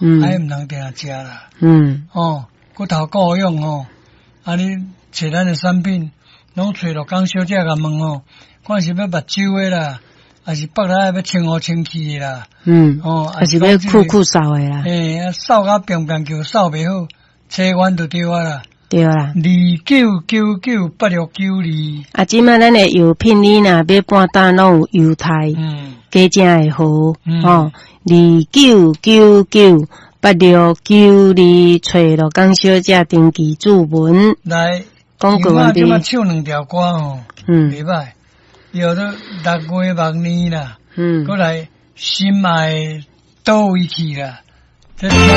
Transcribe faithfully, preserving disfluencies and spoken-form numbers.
嗯， 还唔通定食啦。 嗯， 哦，骨头够用哦，啊你找咱的产品，拢找到江小姐甲问哦，看是要目睭的啦，还是北来要清乌清气的啦。 嗯， 哦， 还是要酷酷扫的啦。 诶、欸，扫甲平平球扫袂好，车弯就对啊啦。 对啦。 二九九九八六九二。 啊，即摆咱的药品你若要半单拢有优待， 嗯， 加正会好。 嗯， 哦，二九九九八六九二，找罗江小姐登记注文。 来， 广告完毕。 即马唱两条歌哦， 嗯， 袂歹。有的六月梦年啦， 嗯， 过来心爱倒位去啦。